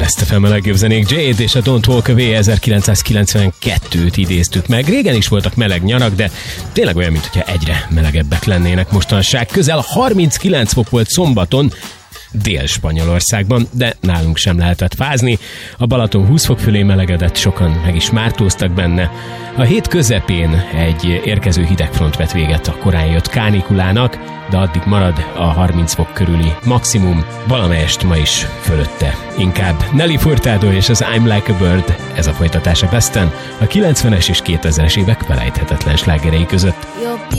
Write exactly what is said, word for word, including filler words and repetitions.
Best ef em a legjobb zenék. Jade és a Don't Walk Away ezerkilencszázkilencvenkettőt idéztük meg. Régen is voltak meleg nyarak, de tényleg olyan, mintha egyre melegebbek lennének mostanság. Közel harminckilenc fok volt szombaton Dél-Spanyolországban, de nálunk sem lehetett fázni. A Balaton húsz fok fölé melegedett, sokan meg is mártóztak benne. A hét közepén egy érkező hidegfront vett véget a korán jött kánikulának, de addig marad a harminc fok körüli maximum, valamelyest ma is fölötte. Inkább Nelly Furtado és az I'm Like a Bird, ez a folytatás a Besten, a kilencvenes és kétezres évek felejthetetlen slágerei között.